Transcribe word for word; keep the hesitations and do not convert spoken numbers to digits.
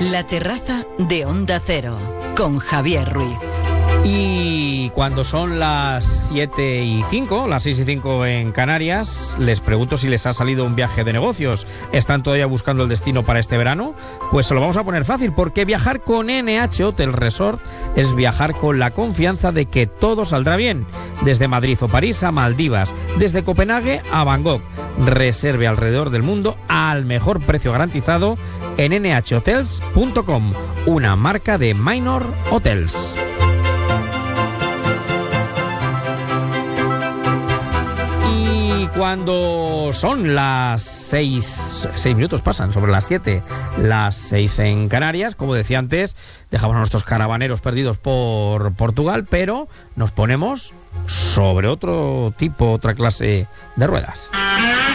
La terraza de Onda Cero, con Javier Ruiz. Y cuando son las siete y cinco, las seis y cinco en Canarias, les pregunto si les ha salido un viaje de negocios. ¿Están todavía buscando el destino para este verano? Pues se lo vamos a poner fácil, porque viajar con N H Hotel Resort es viajar con la confianza de que todo saldrá bien. Desde Madrid o París a Maldivas, desde Copenhague a Bangkok. Reserve alrededor del mundo al mejor precio garantizado en ene hache hotels punto com, una marca de Minor Hotels. Cuando son las seis, seis minutos pasan sobre las siete, las seis en Canarias, como decía antes, dejamos a nuestros caravaneros perdidos por Portugal, pero nos ponemos sobre otro tipo, otra clase de ruedas.